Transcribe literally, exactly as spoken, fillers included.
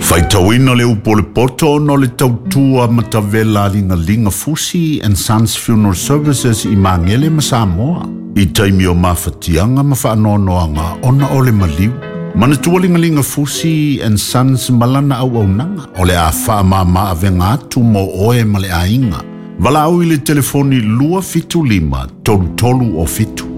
Faitawina le upo le poto no le tautua matavela linga linga Fusi and Sons Funeral Services i Mangele ma Samoa. I taimi o mawhatianga ma whaanoanoanga ona o le maliu. Manatua linga linga Fusi and Sons malana au au nanga. O le a wha ma ma avenga atu mo oe ma le ainga. Wala au i le telefoni lua fitu lima tolu tolu o fitu.